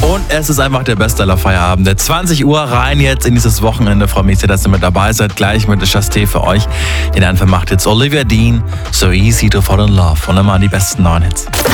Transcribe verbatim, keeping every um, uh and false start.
Und es ist einfach der beste aller Feierabend. Der zwanzig Uhr rein jetzt in dieses Wochenende. Freue mich sehr, dass ihr mit dabei seid. Gleich mit der Chasté für euch. Den Anfang macht jetzt Olivia Dean. So easy to fall in love. Und immer an die besten neuen Hits.